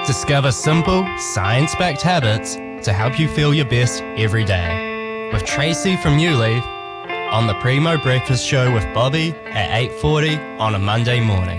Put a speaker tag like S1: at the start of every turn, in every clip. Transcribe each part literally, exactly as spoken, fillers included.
S1: Discover simple, science-backed habits to help you feel your best every day. With Tracy from New Leaf on the Primo Breakfast Show with Bobby at eight forty on a Monday morning.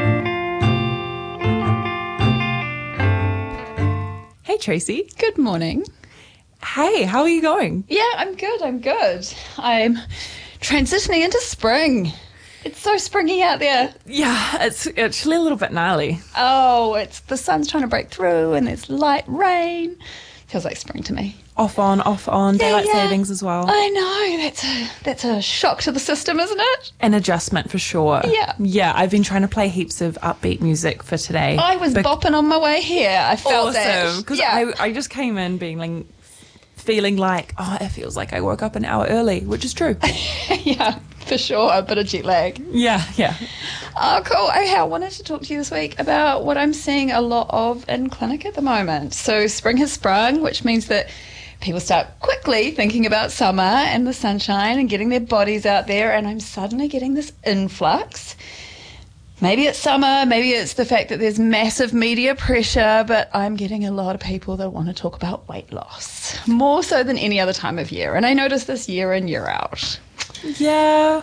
S2: Hey Tracy.
S3: Good morning.
S2: Hey, how are you going?
S3: Yeah, I'm good, I'm good. I'm transitioning into spring. It's so springy out there.
S2: Yeah, it's actually a little bit gnarly.
S3: Oh, it's the sun's trying to break through and there's light rain. Feels like spring to me.
S2: Off on, off on,
S3: Yeah,
S2: daylight
S3: yeah.
S2: savings as well.
S3: I know, that's a that's a shock to the system, isn't it?
S2: An adjustment for sure.
S3: Yeah.
S2: Yeah, I've been trying to play heaps of upbeat music for today.
S3: I was
S2: Bec-
S3: bopping on my way here. I felt that.
S2: Awesome, because
S3: yeah.
S2: I, I just came in being like, feeling like, oh, it feels like I woke up an hour early, which is true.
S3: yeah, for sure, a bit of jet lag.
S2: Yeah, yeah.
S3: Oh, cool. Okay, I wanted to talk to you this week about what I'm seeing a lot of in clinic at the moment. So spring has sprung, which means that people start quickly thinking about summer and the sunshine and getting their bodies out there, and I'm suddenly getting this influx. Maybe it's summer, maybe it's the fact that there's massive media pressure, but I'm getting a lot of people that want to talk about weight loss, more so than any other time of year. And I notice this year in, year out.
S2: Yeah.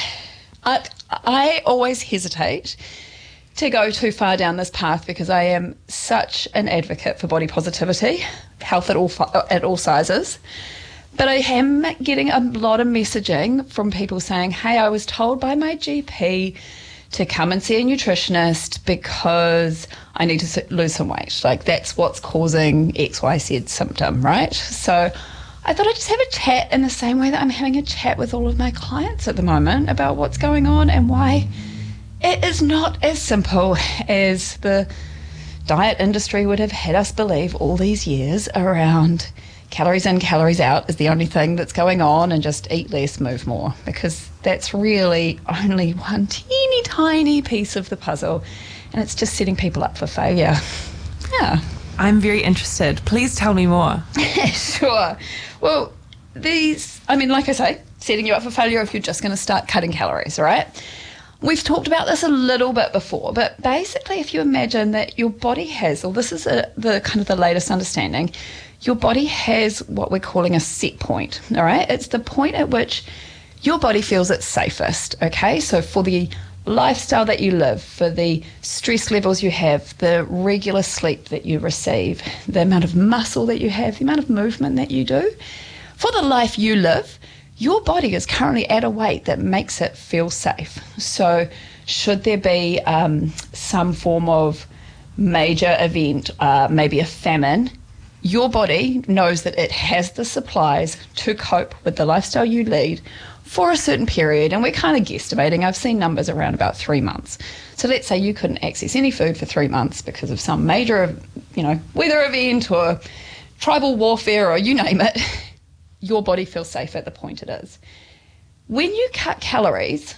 S3: I, I always hesitate to go too far down this path because I am such an advocate for body positivity, health at all at all sizes. But I am getting a lot of messaging from people saying, hey, I was told by my G P to come and see a nutritionist because I need to lose some weight. Like, that's what's causing X Y Z symptom, right? So I thought I'd just have a chat in the same way that I'm having a chat with all of my clients at the moment about what's going on and why it is not as simple as the diet industry would have had us believe all these years around calories in, calories out is the only thing that's going on, and just eat less, move more, because that's really only one teeny tiny piece of the puzzle, and it's just setting people up for failure. Yeah.
S2: I'm very interested. Please tell me more.
S3: Sure. Well, these, I mean, like I say, setting you up for failure if you're just going to start cutting calories, all right? We've talked about this a little bit before, but basically if you imagine that your body has, or this is a, the kind of the latest understanding, your body has what we're calling a set point, all right? It's the point at which your body feels it's safest, okay? So for the lifestyle that you live, for the stress levels you have, the regular sleep that you receive, the amount of muscle that you have, the amount of movement that you do, for the life you live, your body is currently at a weight that makes it feel safe. So should there be um, some form of major event, uh, maybe a famine, your body knows that it has the supplies to cope with the lifestyle you lead for a certain period, and we're kind of guesstimating. I've seen numbers around about three months. So let's say you couldn't access any food for three months because of some major, you know, weather event or tribal warfare or you name it. Your body feels safe at the point it is. When you cut calories,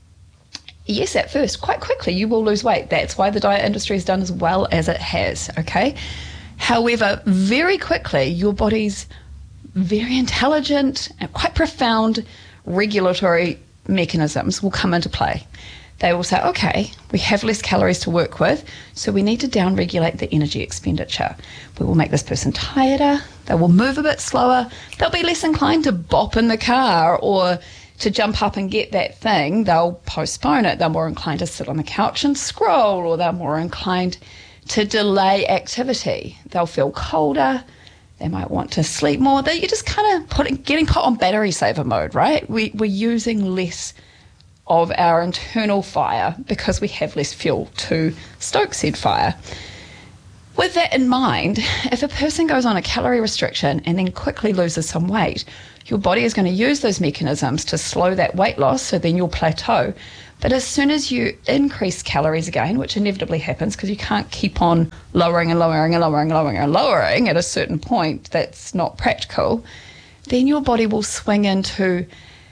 S3: yes, at first, quite quickly, you will lose weight. That's why the diet industry has done as well as it has, okay? However, very quickly, your body's very intelligent and quite profound regulatory mechanisms will come into play. They will say, okay, we have less calories to work with, so we need to down-regulate the energy expenditure. We will make this person tireder, they will move a bit slower, they'll be less inclined to bop in the car or to jump up and get that thing. They'll postpone it, they're more inclined to sit on the couch and scroll, or they're more inclined to delay activity. They'll feel colder, they might want to sleep more. They, you're just kind of putting, getting put on battery saver mode, right? We, we're using less of our internal fire because we have less fuel to stoke said fire. With that in mind, if a person goes on a calorie restriction and then quickly loses some weight, your body is going to use those mechanisms to slow that weight loss, so then you'll plateau. But as soon as you increase calories again, which inevitably happens because you can't keep on lowering and lowering and lowering and lowering and lowering at a certain point, that's not practical, then your body will swing into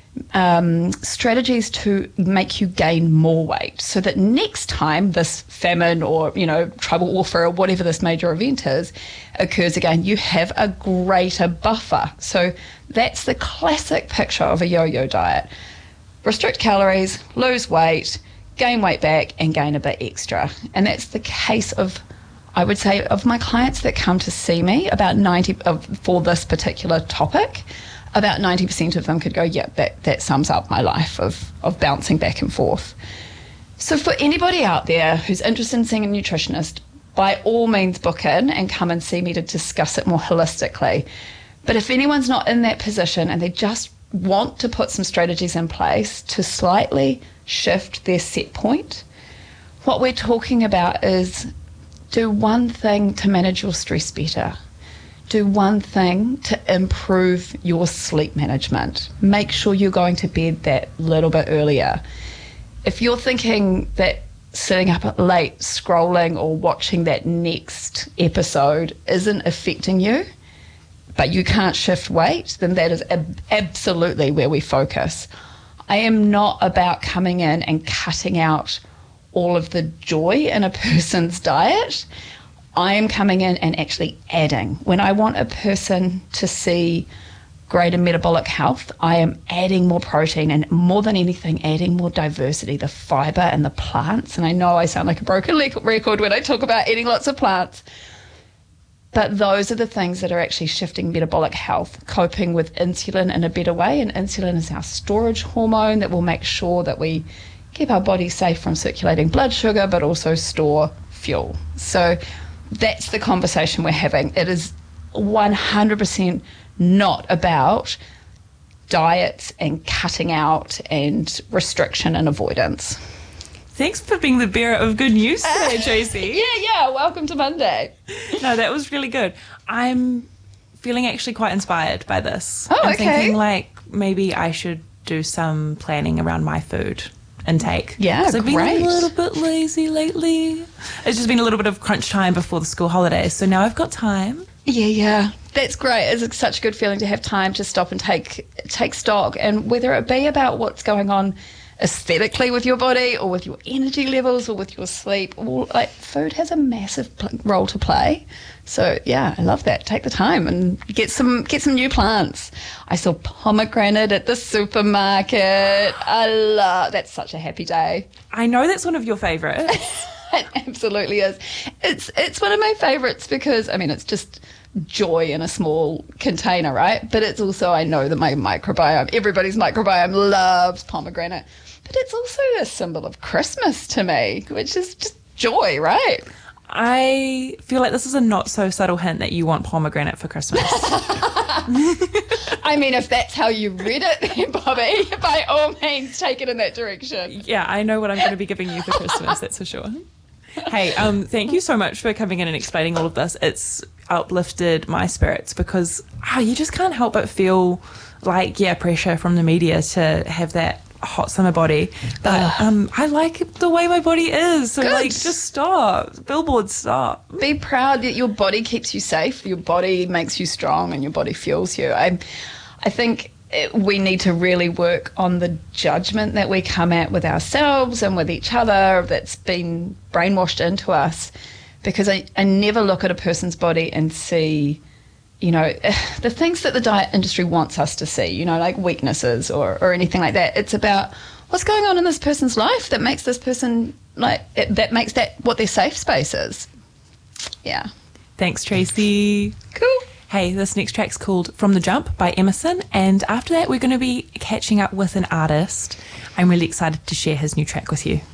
S3: um, strategies to make you gain more weight, so that next time this famine or, you know, tribal warfare or whatever this major event is occurs again, you have a greater buffer. So that's the classic picture of a yo-yo diet. Restrict calories, lose weight, gain weight back, and gain a bit extra. And that's the case of I would say of my clients that come to see me, about ninety of, for this particular topic, about ninety percent of them could go, yeah, that, that sums up my life of, of bouncing back and forth. So for anybody out there who's interested in seeing a nutritionist, by all means book in and come and see me to discuss it more holistically. But if anyone's not in that position and they just want to put some strategies in place to slightly shift their set point, what we're talking about is do one thing to manage your stress better. Do one thing to improve your sleep management. Make sure you're going to bed that little bit earlier. If you're thinking that sitting up late, scrolling or watching that next episode isn't affecting you, but you can't shift weight, then that is ab- absolutely where we focus. I am not about coming in and cutting out all of the joy in a person's diet. I am coming in and actually adding. When I want a person to see greater metabolic health, I am adding more protein and more than anything, adding more diversity, the fiber and the plants. And I know I sound like a broken record when I talk about eating lots of plants, but those are the things that are actually shifting metabolic health, coping with insulin in a better way. And insulin is our storage hormone that will make sure that we keep our body safe from circulating blood sugar, but also store fuel. So that's the conversation we're having. It is one hundred percent not about diets and cutting out and restriction and avoidance.
S2: Thanks for being the bearer of good news today, Tracy.
S3: Yeah, yeah. Welcome to Monday.
S2: No, that was really good. I'm feeling actually quite inspired by this.
S3: Oh,
S2: I'm
S3: okay.
S2: thinking like maybe I should do some planning around my food intake.
S3: Yeah,
S2: 'Cause I've been
S3: great.
S2: a little bit lazy lately. It's just been a little bit of crunch time before the school holidays, so now I've got time.
S3: Yeah, yeah. That's great. It's such a good feeling to have time to stop and take take stock, and whether it be about what's going on aesthetically with your body or with your energy levels or with your sleep, or like food has a massive pl- role to play. So yeah, I love that. Take the time and get some get some new plants. I saw pomegranate at the supermarket. I love that's such a happy day.
S2: I know that's one of your favourites.
S3: It absolutely is. It's it's one of my favourites because, I mean, it's just joy in a small container, right? But it's also, I know that my microbiome, everybody's microbiome loves pomegranate. But it's also a symbol of Christmas to me, which is just joy, right?
S2: I feel like this is a not so subtle hint that you want pomegranate for Christmas.
S3: I mean, if that's how you read it, then Bobby, by all means, take it in that direction.
S2: Yeah, I know what I'm going to be giving you for Christmas, that's for sure. Hey, um, thank you so much for coming in and explaining all of this. It's uplifted my spirits because oh, you just can't help but feel like, yeah, pressure from the media to have that hot summer body. But um, I like the way my body is. So,
S3: Good.
S2: like, just stop. Billboards, stop.
S3: Be proud that your body keeps you safe, your body makes you strong, and your body fuels you. I, I think it, we need to really work on the judgment that we come at with ourselves and with each other that's been brainwashed into us, because I, I never look at a person's body and see, you know, the things that the diet industry wants us to see, you know, like weaknesses or, or anything like that. It's about what's going on in this person's life that makes this person, like, it, that makes that what their safe space is. Yeah.
S2: Thanks, Tracy.
S3: Cool.
S2: Hey, this next track's called From the Jump by Emerson, and after that we're going to be catching up with an artist. I'm really excited to share his new track with you.